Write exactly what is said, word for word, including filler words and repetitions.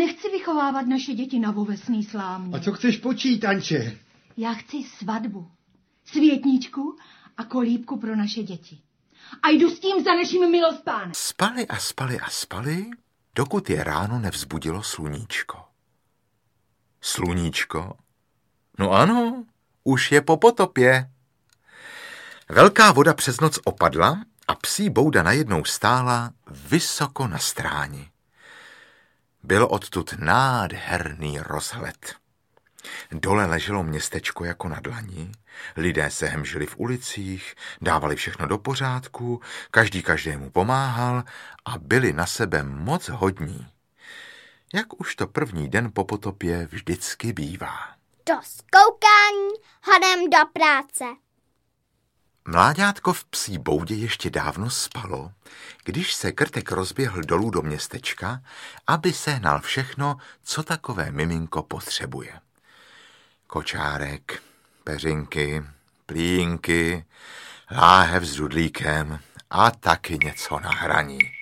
nechci vychovávat naše děti na vovesný slámě. A co chceš počít, Anče? Já chci svatbu, světničku a kolíbku pro naše děti. A jdu s tím za naším milospánem. Spali a spali a spali, dokud je ráno nevzbudilo sluníčko. Sluníčko? No ano, už je po potopě. Velká voda přes noc opadla a psí bouda najednou stála vysoko na stráni. Byl odtud nádherný rozhled. Dole leželo městečko jako na dlani, lidé se hemžili v ulicích, dávali všechno do pořádku, každý každému pomáhal a byli na sebe moc hodní. Jak už to první den po potopě vždycky bývá. Dost koukání, hodem do práce. Mláďátko v psí boudě ještě dávno spalo, když se Krtek rozběhl dolů do městečka, aby sehnal všechno, co takové miminko potřebuje. Kočárek, peřinky, plínky, láhev s dudlíkem a taky něco na hraní.